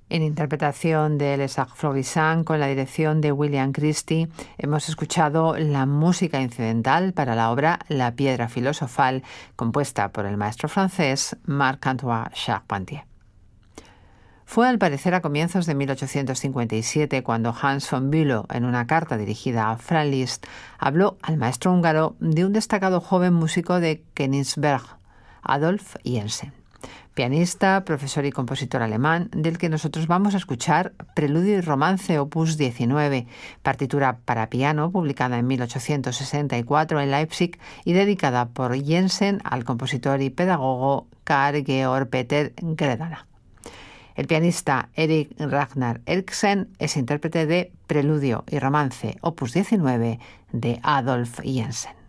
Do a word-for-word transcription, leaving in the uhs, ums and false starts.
En interpretación de Les Arts Florissants, con la dirección de William Christie, hemos escuchado la música incidental para la obra La Piedra Filosofal, compuesta por el maestro francés Marc-Antoine Charpentier. Fue al parecer a comienzos de mil ochocientos cincuenta y siete cuando Hans von Bülow, en una carta dirigida a Franz Liszt, habló al maestro húngaro de un destacado joven músico de Königsberg, Adolf Jensen. Pianista, profesor y compositor alemán, del que nosotros vamos a escuchar Preludio y Romance opus diecinueve, partitura para piano publicada en mil ochocientos sesenta y cuatro en Leipzig y dedicada por Jensen al compositor y pedagogo Carl Georg Peter Gredana. El pianista Erik Ragnar Eriksen es intérprete de Preludio y Romance opus diecinueve de Adolf Jensen.